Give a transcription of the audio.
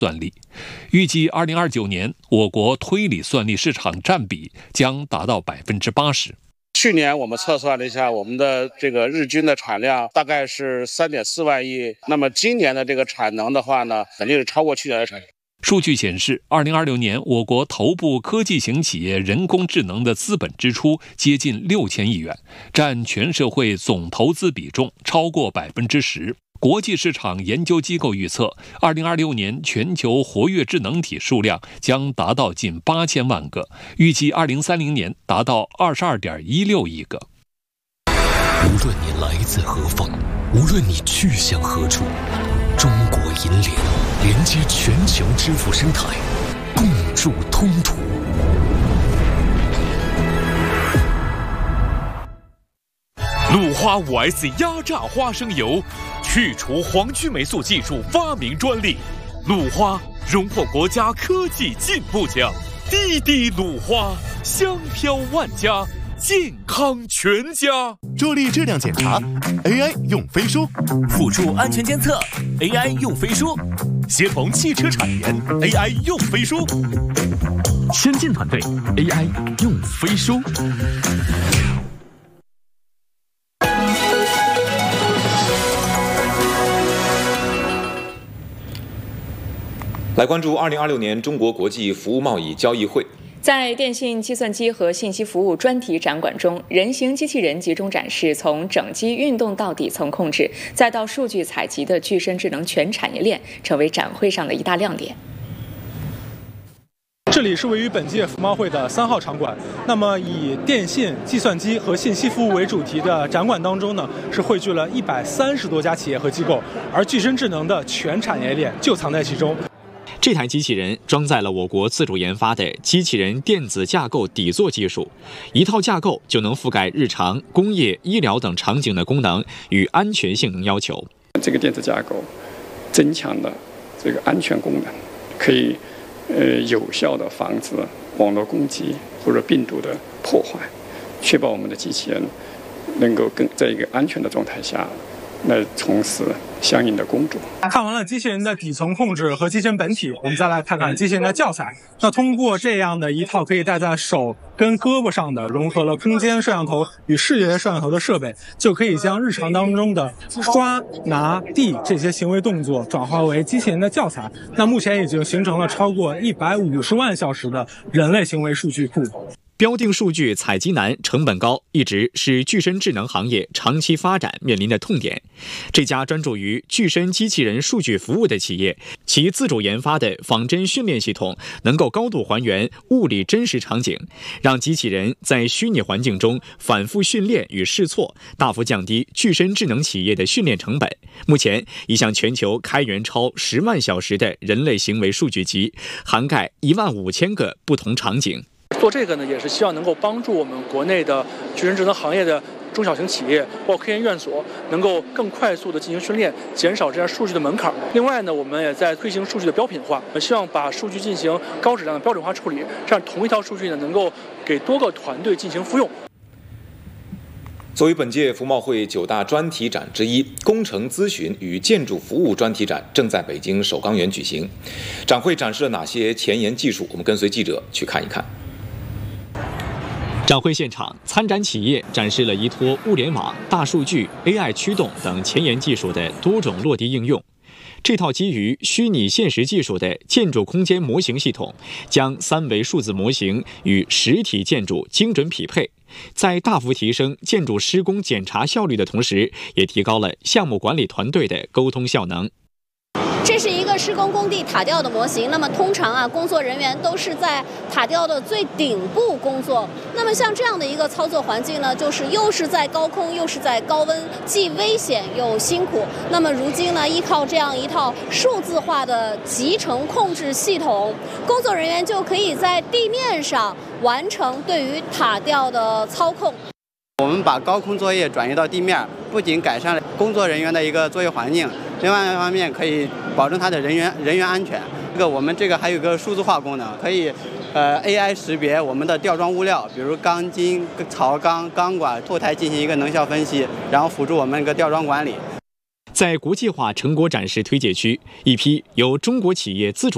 算力。预计2029年，我国推理算力市场占比将达到80%。 去年我们测算了一下，我们的这个日均的产量大概是3.4万亿。那么今年的这个产能的话呢，肯定是超过去年的产能。 数据显示，2026年我国头部科技型企业人工智能的资本支出接近6000亿元，占全社会总投资比重超过10%。国际市场研究机构预测，2026年全球活跃智能体数量将达到近8000万个，预计2030年达到22.16亿个。 无论你来自何方，无论你去向何处，中国银联连接全球支付生态，共筑通途。 鲁花5S 压榨花生油，去除黄曲霉素技术发明专利。鲁花荣获国家科技进步奖，滴滴鲁花，香飘万家，健康全家。 助力质量检查 ，AI 用飞书； 辅助安全监测 ，AI 用飞书；协同汽车产研 ，AI 用飞书； 先进团队 AI 用飞书。 来关注2026年中国国际服务贸易交易会。 在电信、计算机和信息服务专题展馆中，人形机器人集中展示从整机运动到底层控制，再到数据采集的具身智能全产业链，成为展会上的一大亮点。 这里是位于本届服贸会的3号场馆。那么，以电信、计算机和信息服务为主题的展馆当中呢，是汇聚了130多家企业和机构，而具身智能的全产业链就藏在其中。 这台机器人装载了我国自主研发的机器人电子架构底座技术，一套架构就能覆盖日常、工业、医疗等场景的功能与安全性能要求。 这个电子架构增强了这个安全功能，可以有效地防止网络攻击或者病毒的破坏，确保我们的机器人能够在一个安全的状态下来从事相应的工作。 看完了机器人的底层控制和机器人本体，我们再来看看机器人的教材。那通过这样的一套可以戴在手跟胳膊上的融合了空间摄像头与视觉摄像头的设备，就可以将日常当中的刷、拿、递这些行为动作转化为机器人的教材。那目前已经形成了超过150万小时的人类行为数据库。 标定数据采集难、成本高，一直是具身智能行业长期发展面临的痛点。这家专注于具身机器人数据服务的企业，其自主研发的仿真训练系统能够高度还原物理真实场景，让机器人在虚拟环境中反复训练与试错，大幅降低具身智能企业的训练成本。目前已向全球开源超10万小时的人类行为数据集，涵盖15000个不同场景。 做这个呢，也是希望能够帮助我们国内的具身智能行业的中小型企业，包括科研院所，能够更快速的进行训练，减少这样数据的门槛。另外呢，我们也在推行数据的标品化，希望把数据进行高质量的标准化处理，这样同一套数据呢，能够给多个团队进行复用。 作为本届服贸会9大专题展之一，工程咨询与建筑服务专题展正在北京首钢园举行。展会展示了哪些前沿技术？我们跟随记者去看一看。 展会现场，参展企业展示了依托物联网、大数据、AI 驱动等前沿技术的多种落地应用。这套基于虚拟现实技术的建筑空间模型系统，将3维数字模型与实体建筑精准匹配，在大幅提升建筑施工检查效率的同时，也提高了项目管理团队的沟通效能。 这是一个施工工地塔吊的模型，那么通常工作人员都是在塔吊的最顶部工作。那么像这样的一个操作环境呢，就是又是在高空，又是在高温，既危险又辛苦。那么如今呢，依靠这样一套数字化的集成控制系统，工作人员就可以在地面上完成对于塔吊的操控。 我们把高空作业转移到地面，不仅改善了工作人员的一个作业环境，另外一方面可以保证它的人员安全。我们这个还有一个数字化功能，可以AI 识别我们的吊装物料，比如钢筋、槽钢、钢管、后台进行一个能效分析，然后辅助我们一个吊装管理。 在国际化成果展示推介区，一批由中国企业自主